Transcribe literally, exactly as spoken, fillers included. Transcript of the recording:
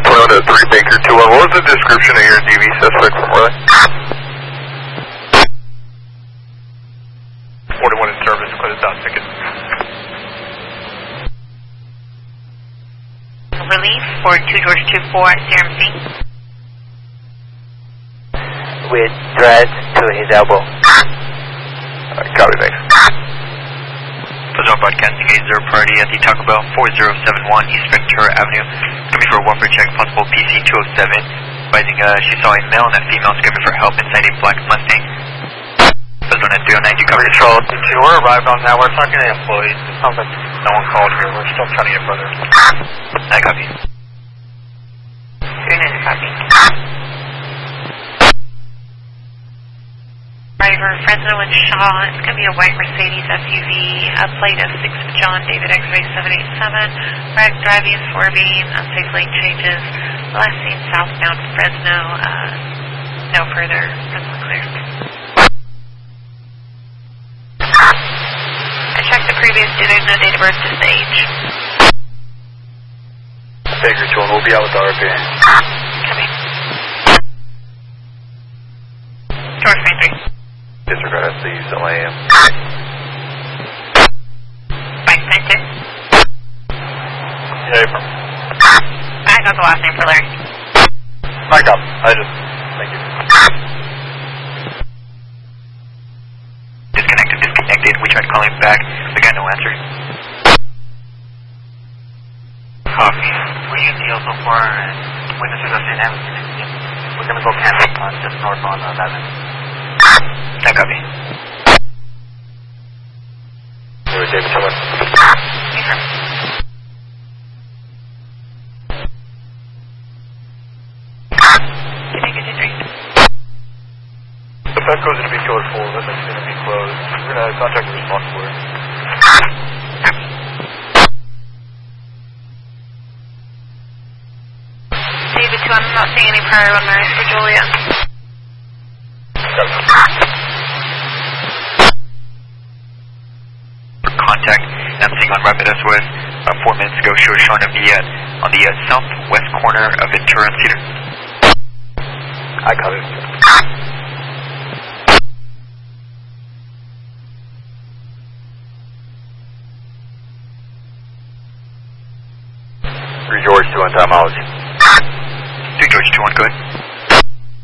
Toyota three Baker two one. What was the description of your D V suspect from Relay? forty-one in service, clear the dot ticket. Relief for two George two four at C R M C. With dreads to his elbow. Alright, copy, thanks. Federal broadcasting eight zero priority at the Taco Bell four zero seven one East Ventura Avenue. Coming for a welfare check, possible P C two oh seven. Advising uh, she saw a male and a female screaming for help inside a black Mustang. Federal at three oh nine, do you cover Control, we're arrived on that. We're talking to employees. It sounds like no one called here. We're still trying to get further. I copy. three oh nine, copy. Driver, Fresno and Shaw. It's going to be a white Mercedes S U V, a plate of six John David X-ray seven eight seven. Wreck, driving four beam, unsafe lane changes. Last seen southbound Fresno. Uh, no further. Fresno clear. I checked the previous due. There's no date of birth, just age. Baker two one, we'll be out with the R P A. Coming. George nine three. Disregard S C U, still A M. Mike nine two. Yeah, from. I got the last name for Larry. Mike up. I just. Thank you. Disconnected, disconnected. We tried calling back. We got no answer. Copy. We're using Hill so far, and witnesses are saying everything. We're going to go cancel on just north on eleven. I copy. Here, David, come on. The Petco's going to be killer full. That's going to be closed. We're going to contact the response for it. David two, I'm not seeing any prior on there for Julia. Contact, I'm seeing on Rapid S O S uh, four minutes ago, show Sean of the, uh, on the uh, southwest corner of Ventura and Cedar. I copy. Three George two on time, Ology. Three George two one, go ahead.